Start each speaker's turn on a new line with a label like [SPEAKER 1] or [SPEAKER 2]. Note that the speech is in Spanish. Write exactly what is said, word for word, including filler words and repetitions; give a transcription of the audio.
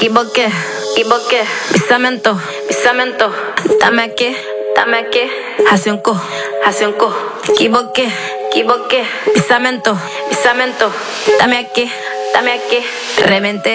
[SPEAKER 1] equivoqué, equivoqué. Pisamento, pisamento. Dame aquí, dame aquí. Hace un co, hace un co. Equivoqué, equivoqué. Pisamento, pisamento. Dame aquí, dame aquí. Reventé.